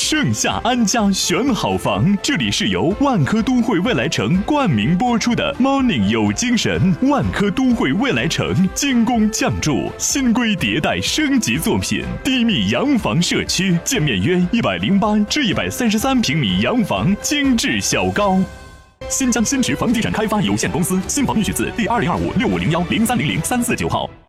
盛夏安家选好房，这里是由万科都会未来城冠名播出的 Morning 有精神。万科都会未来城精工匠筑，新规迭代升级作品，低密洋房社区，建面约108至133平米洋房，精致小高。新疆新池房地产开发有限公司，新房预取自第2025650103003495号。